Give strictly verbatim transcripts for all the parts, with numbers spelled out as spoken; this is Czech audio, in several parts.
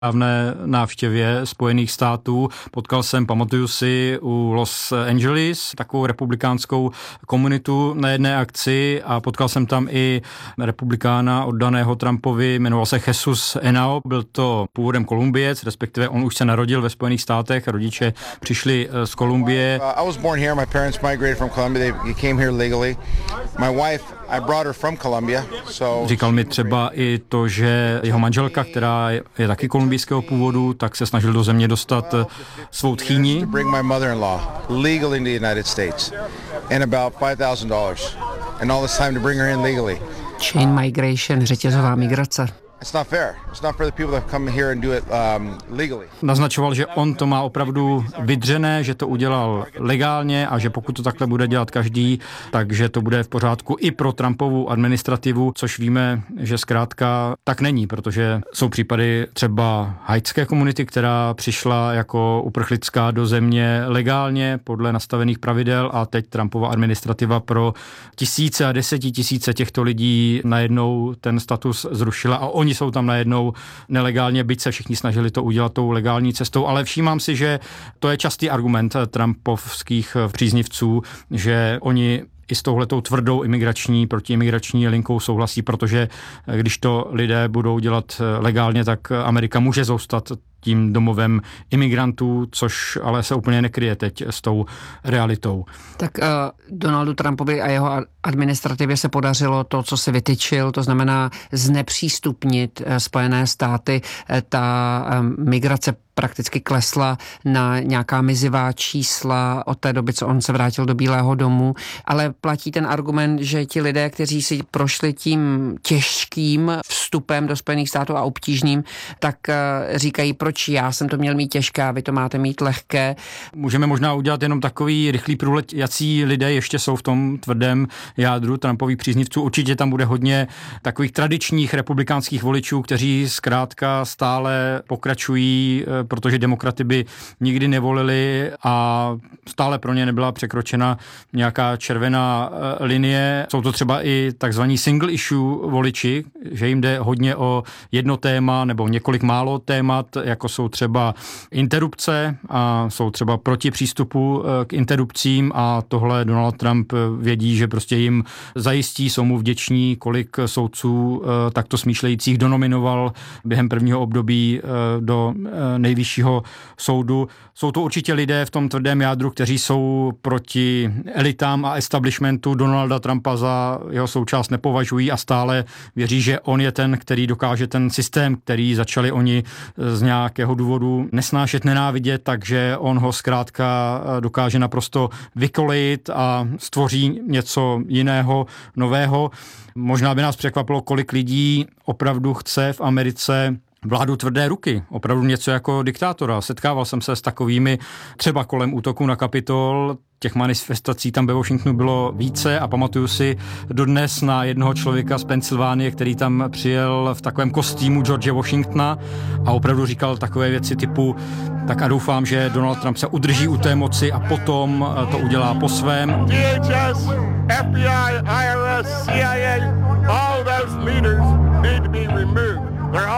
dávné návštěvě Spojených států. Potkal jsem, pamatuju si, u Los Angeles takovou republikánskou komunitu na jedné akci a potkal jsem tam i republikána oddaného Trumpovi, jmenoval se Jesus Henao, byl to původem Kolumbiec, respektive on už se narodil ve Spojených státech, rodiče přišli z Kolumbie. I was born here, my parents migrated from Colombia, they came here legally. My wife, I brought her from Colombia, so... Říkal mi třeba i to, že jeho manželka, která je taky kolumbijského původu, tak se snažil do země dostat svou tchýni. Bring my mother-in-law legally in the United States and about five thousand dollars and all this time to bring her in legally. Chain migration, řetězová migrace. It's not fair. It's not for the people that come here and do it um, legally. Naznačoval, že on to má opravdu vydřené, že to udělal legálně a že pokud to takhle bude dělat každý, takže to bude v pořádku i pro Trumpovu administrativu, což víme, že zkrátka tak není, protože jsou případy třeba haitské komunity, která přišla jako uprchlická do země legálně podle nastavených pravidel a teď Trumpova administrativa pro tisíce a desetitisíce těchto lidí najednou ten status zrušila a oni jsou tam najednou nelegálně, byť se všichni snažili to udělat tou legální cestou, ale všímám si, že to je častý argument trumpovských příznivců, že oni i s touhletou tvrdou imigrační, protiimigrační linkou souhlasí, protože když to lidé budou dělat legálně, tak Amerika může zůstat tím domovem imigrantů, což ale se úplně nekryje teď s tou realitou. Tak uh, Donaldu Trumpovi a jeho administrativě se podařilo to, co si vytyčil, to znamená znepřístupnit uh, Spojené státy. Uh, ta uh, migrace prakticky klesla na nějaká mizivá čísla od té doby, co on se vrátil do Bílého domu, ale platí ten argument, že ti lidé, kteří si prošli tím těžkým vstupem do Spojených států a obtížným, tak uh, říkají, proč já jsem to měl mít těžké, vy to máte mít lehké. Můžeme možná udělat jenom takový rychlý průlet, jací lidé ještě jsou v tom tvrdém jádru Trumpových příznivců. Určitě tam bude hodně takových tradičních republikánských voličů, kteří zkrátka stále pokračují, protože demokraty by nikdy nevolili a stále pro ně nebyla překročena nějaká červená linie. Jsou to třeba i takzvaní single issue voliči, že jim jde hodně o jedno téma nebo několik málo témat, jako jsou třeba interrupce a jsou třeba proti přístupu k interrupcím a tohle Donald Trump vědí, že prostě jim zajistí, jsou mu vděční, kolik soudců takto smýšlejících donominoval během prvního období do nejvyššího soudu. Jsou to určitě lidé v tom tvrdém jádru, kteří jsou proti elitám a establishmentu. Donalda Trumpa za jeho součást nepovažují a stále věří, že on je ten, který dokáže ten systém, který začali oni z nějakého důvodu nesnášet, nenávidět, takže on ho zkrátka dokáže naprosto vykolejit a stvoří něco jiného, nového. Možná by nás překvapilo, kolik lidí opravdu chce v Americe vládu tvrdé ruky, opravdu něco jako diktátora. Setkával jsem se s takovými třeba kolem útoku na Kapitol, těch manifestací tam ve Washingtonu bylo více a pamatuju si dodnes na jednoho člověka z Pensylvánie, který tam přijel v takovém kostýmu George Washingtona a opravdu říkal takové věci typu tak a doufám, že Donald Trump se udrží u té moci a potom to udělá po svém. D H S, F B I, I R S, C I A, all those leaders need to be removed.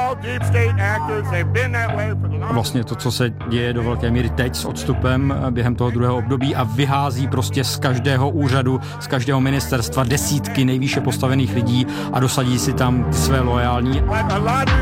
Vlastně to, co se děje do velké míry teď s odstupem během toho druhého období a vyhází prostě z každého úřadu, z každého ministerstva desítky nejvýše postavených lidí a dosadí si tam své loajální.